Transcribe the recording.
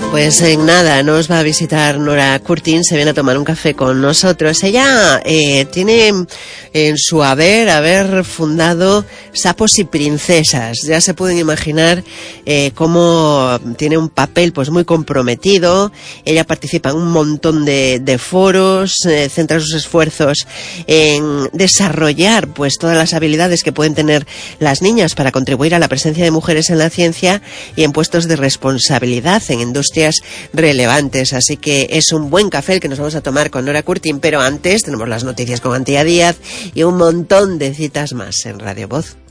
Pues en nada, nos va a visitar Nora Curtin, se viene a tomar un café con nosotros. Ella tiene en su haber fundado Sapos y Princesas. Ya se pueden imaginar cómo tiene un papel pues muy comprometido. Ella participa en un montón de foros, centra sus esfuerzos en desarrollar pues todas las habilidades que pueden tener las niñas para contribuir a la presencia de mujeres en la ciencia y en puestos de responsabilidad en industrias relevantes. Así que es un buen café el que nos vamos a tomar con Nora Curtin, pero antes tenemos las noticias con Antía Díaz y un montón de citas más en Radio Voz.